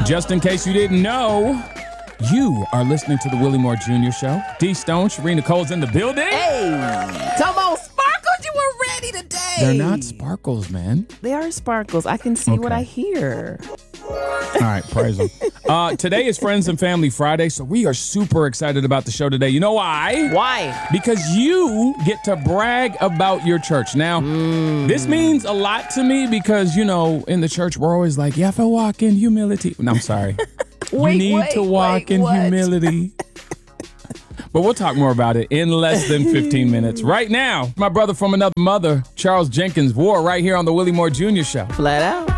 Just in case you didn't know, you are listening to the Willie Moore Jr. Show. D Stone, Sharina Cole's in the building. Hey, talk about sparkles. You were ready today. They're not sparkles, man. They are sparkles. I can see what I hear. All right, praise them. Today is Friends and Family Friday, so we are super excited about the show today. You know why? Why? Because you get to brag about your church. Now, this means a lot to me because, you know, in the church, we're always like, you have to walk in humility. No, I'm sorry. You need to walk in humility. But we'll talk more about it in less than 15 minutes. Right now, my brother from another mother, Charles Jenkins Ward, right here on the Willie Moore Jr. Show. Flat out.